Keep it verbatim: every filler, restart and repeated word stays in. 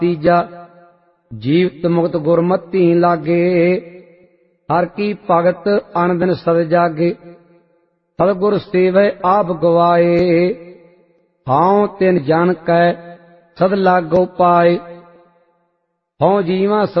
ਤੀਜਾ ਜੀਵਤ ਮੁਕਤ ਗੁਰਮਤਿ ਲਾਗੇ। ਹਰ ਕੀ ਭਗਤ ਅਨ ਦਿਨ ਸਦ ਜਾਗੇ। ਸਤਿਗੁਰ ਸੇਵੈ ਆਪ ਗਵਾਏ। ਹਉ ਤਿਨ ਜਨ ਕੈ ਸਦ ਲਾਗੋ ਪਾਏ। ਹਉ ਜੀਵਾ